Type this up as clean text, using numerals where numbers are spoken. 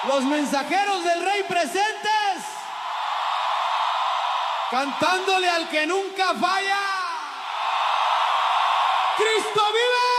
Los mensajeros del rey presentes, cantándole al que nunca falla. ¡Cristo vive!